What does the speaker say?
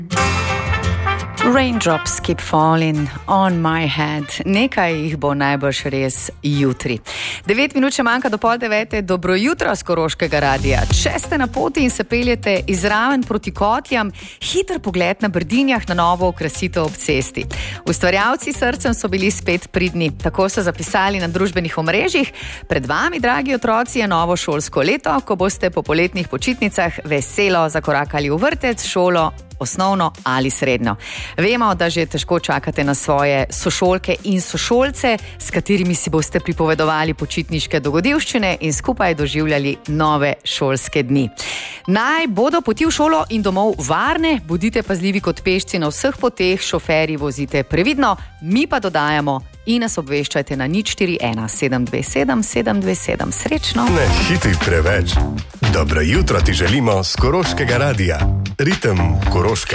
Raindrops keep falling on my head. Nekaj jih bo najbrž res jutri. 9 minut še manjka do 8:30. Dobro jutro z Koroškega radia. Če ste na poti in se peljete iz Raven proti Kotljam, hiter pogled na Brdinjah na novo okrasitev ob cesti. Ustvarjalci srcem so bili spet pridni. Tako so zapisali na družbenih omrežjih. Pred vami, dragi otroci, je novo šolsko leto, ko boste po poletnih počitnicah veselo zakorakali v vrtec, šolo, osnovno ali srednjo. Vemo, da že težko čakate na svoje sošolke in sošolce, s katerimi si boste pripovedovali počitniške dogodivščine in skupaj doživljali nove šolske dni. Naj bodo poti v šolo in domov varne, bodite pazljivi kot pešci na vseh poteh, šoferji vozite previdno, mi pa dodajamo in nas obveščajte na 041 727 727. Srečno! Ne hitri preveč. Dobro jutro ti želimo z Koroškega radia. Ritem Koroške.